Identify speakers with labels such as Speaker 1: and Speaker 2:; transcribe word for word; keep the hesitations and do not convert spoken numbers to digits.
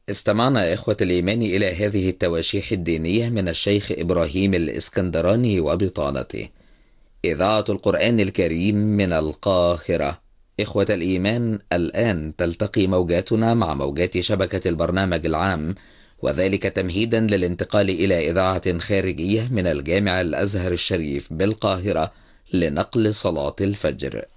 Speaker 1: استمعنا إخوة الإيمان إلى هذه التواشيح الدينية من الشيخ إبراهيم الإسكندراني وبطانته. إذاعة القرآن الكريم من القاهرة. إخوة الإيمان، الآن تلتقي موجاتنا مع موجات شبكة البرنامج العام، وذلك تمهيدا للانتقال إلى إذاعة خارجية من الجامع الأزهر الشريف بالقاهرة لنقل صلاة الفجر.